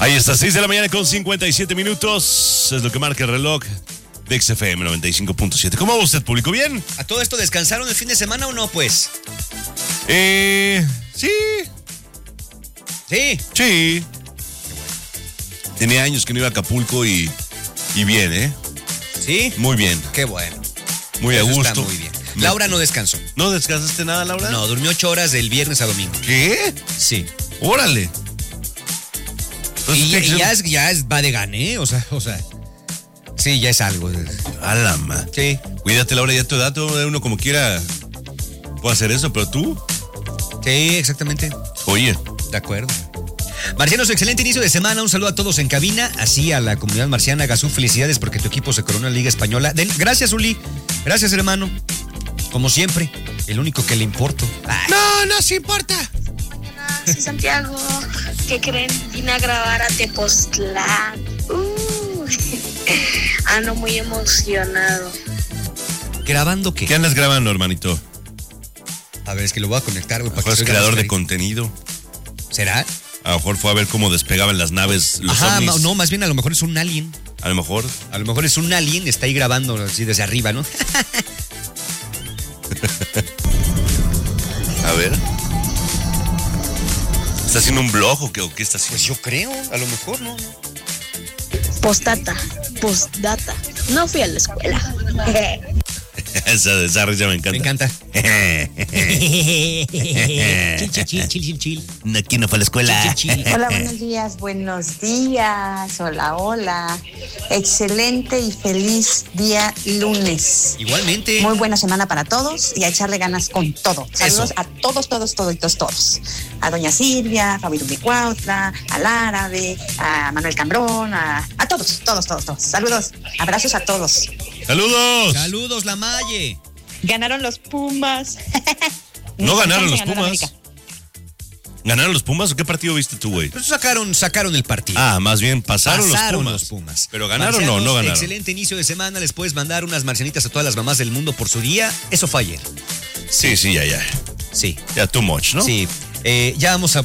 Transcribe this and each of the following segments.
Ahí está, 6 de la mañana con 57 minutos. Es lo que marca el reloj de XFM 95.7. ¿Cómo va usted, público? ¿Bien? ¿A todo esto descansaron el fin de semana o no, pues? Sí. Sí. Sí. Tenía años que no iba a Acapulco y bien, ¿eh? ¿Sí? Muy bien. Qué bueno. Muy Eso a gusto. está muy bien. Laura no descansó. ¿No descansaste nada, Laura? No, durmió 8 horas del viernes a domingo. ¿Qué? Sí. ¡Órale! Y ya va de gane, o sea. Sí, ya es algo. A la ma. Sí. Cuídate, Laura, ya a tu edad, uno como quiera puede hacer eso, pero tú. Sí, exactamente. Oye. De acuerdo. Marcianos, excelente inicio de semana. Un saludo a todos en cabina, así a la comunidad marciana. Gazú, felicidades porque tu equipo se coronó en la Liga Española. Gracias, Uli. Gracias, hermano. Como siempre, el único que le importo. Ay. No se importa. Soy Santiago. ¿Qué creen? Vine a grabar a Tepoztlán. Ando muy emocionado. ¿Grabando qué? ¿Qué andas grabando, hermanito? A ver, es que lo voy a conectar, güey. A lo mejor es creador de contenido. ¿Será? A lo mejor fue a ver cómo despegaban las naves, los ovnis. No, más bien a lo mejor es un alien. A lo mejor. A lo mejor es un alien, está ahí grabando así desde arriba, ¿no? A ver. ¿Está haciendo un blog o qué está haciendo? Pues yo creo, a lo mejor, ¿no? Postdata. No fui a la escuela. Esa risa me encanta. Me encanta. Chill. Aquí no fue a la escuela. Hola, buenos días. Hola. Excelente y feliz día lunes. Igualmente. Muy buena semana para todos y a echarle ganas con todo. Saludos a todos. A doña Silvia, a Fabio de Cuautla, al Árabe, a Manuel Cambrón, a todos. Saludos, abrazos a todos. ¡Saludos, la Maye! Ganaron los Pumas. No ganaron los Pumas. ¿Ganaron los Pumas o qué partido viste tú, güey? Pues sacaron el partido. Más bien pasaron los Pumas. ¿Pero ganaron o no ganaron? Excelente inicio de semana. Les puedes mandar unas marcianitas a todas las mamás del mundo por su día. Eso fue ayer. Sí, ya. Sí. Ya too much, ¿no? Sí. Ya vamos a...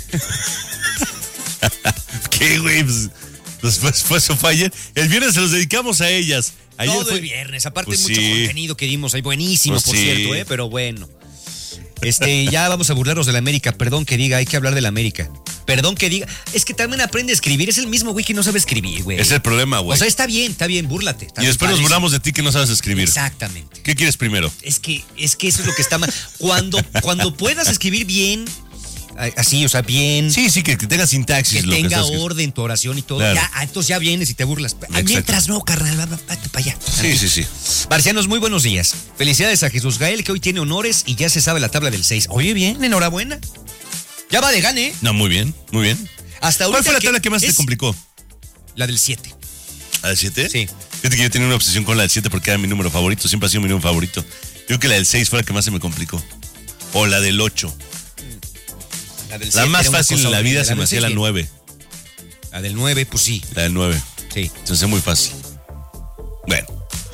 ¿Qué, güey? Pues eso fue ayer. El viernes se los dedicamos a ellas. Ayer Todo el viernes. Aparte pues mucho contenido que dimos ahí. Buenísimo, pues por sí. cierto, pero bueno. Ya vamos a burlarnos de la América. Perdón que diga, hay que hablar de la América. Perdón que diga. Es que también aprende a escribir. Es el mismo güey que no sabe escribir, güey. Es el problema, güey. O sea, está bien, búrlate. Y después nos burlamos de ti que no sabes escribir. Exactamente. ¿Qué quieres primero? Es que eso es lo que está mal. Cuando puedas escribir bien, así, o sea, bien. Sí, que tenga sintaxis. Que tenga orden tu oración y todo. Claro. Entonces ya vienes y te burlas. Mientras no, carnal, vete para allá. Sí. Marcianos, muy buenos días. Felicidades a Jesús Gael, que hoy tiene honores y ya se sabe la tabla del 6. Oye, bien, enhorabuena. Ya va de gane. No, muy bien. Hasta ¿Cuál fue la tabla que más te complicó? La del 7. ¿La del 7? Sí. Fíjate que yo tenía una obsesión con la del 7 porque era mi número favorito. Siempre ha sido mi número favorito. Yo creo que la del 6 fue la que más se me complicó. O la del 8. La más fácil en la vida se me hacía la 9. La del 9, pues sí. La del 9. Sí. Se hace muy fácil. Bueno.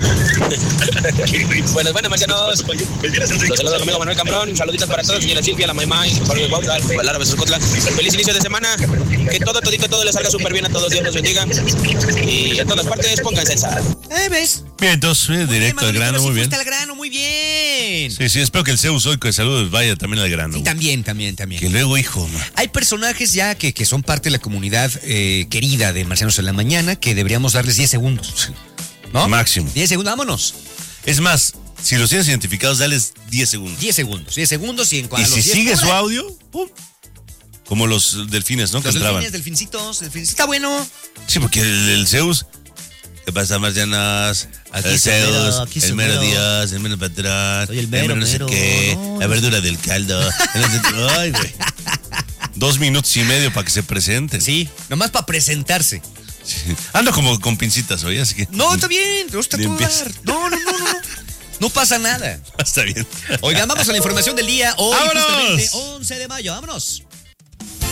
Buenas, marcianos. Los saludos a mi amigo Manuel Cambrón. Saluditos para todos, señora Silvia, la mamá y Pablo de Cuautla, el Árabe Suscotla. Feliz inicio de semana. Que todo les salga súper bien a todos. Dios los bendiga. Y en todas partes, pónganse salsa. ¿Ves? Bien, entonces, directo al grano, muy bien. Al grano, muy bien. Sí, espero que el Zeus hoy con saludos vaya también al grano. Sí, también. Que luego, hijo. Hay personajes ya que son parte de la comunidad querida de Marcianos en la Mañana que deberíamos darles 10 segundos. ¿No? Máximo. 10 segundos, vámonos. Es más, si los tienes identificados, dales 10 segundos. 10 segundos y en cuanto y si sigue su audio, ¡pum! Como los delfines, ¿no? Los delfincitos. Está bueno. Sí, porque el Zeus... ¿Qué pasa, marcianas? El Zeus, el mero Dios, el mero patrón, soy el mero, no sé qué, no. la verdura del caldo. Ay, güey. 2 minutos y medio para que se presenten. Sí, nomás para presentarse. Sí. Ando como con pincitas hoy, así que... No, está bien, te gusta todo dar. No. No pasa nada. Está bien. Oigan, vamos a la información del día. Hoy, ¡vámonos! justamente 11 de mayo. Vámonos.